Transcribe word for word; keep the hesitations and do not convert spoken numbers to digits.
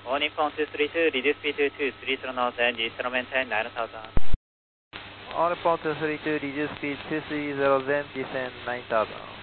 All Nippon two three two, reduce speed to two three zero knots and Eastern maintain nine thousand. All Nippon two three two, reduce speed two three zero, then descend nine thousand.